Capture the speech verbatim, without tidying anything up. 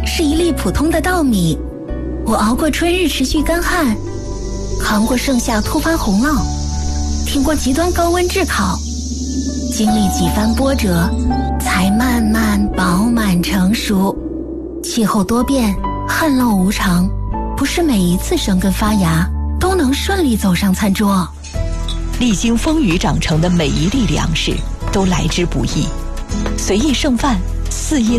是一粒普通的稻米，我熬过春日持续干旱，扛过盛夏突发洪涝，挺过极端高温炙烤，经历几番波折，才慢慢饱满成熟。气候多变，旱涝无常，不是每一次生根发芽都能顺利走上餐桌。 历经风雨长成的每一粒粮食都来之不易，随意剩饭，肆意